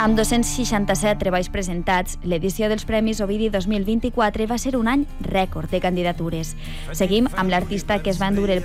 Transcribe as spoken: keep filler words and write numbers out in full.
Amb dos-cents seixanta-set treballs presentats, l'edició dels Premis Ovidi dos mil vint-i-quatre va ser un any rècord de candidatures. Seguim amb l'artista que es va endur el